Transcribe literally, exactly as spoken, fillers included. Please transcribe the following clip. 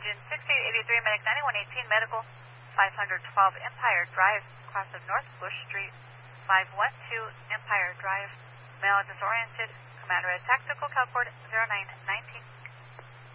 engine six eight eight three, medic ninety-one eighteen, medical five twelve Empire Drive, cross of North Bush Street, five one two Empire Drive, male disoriented, commander at tactical CalCord zero nine nineteen.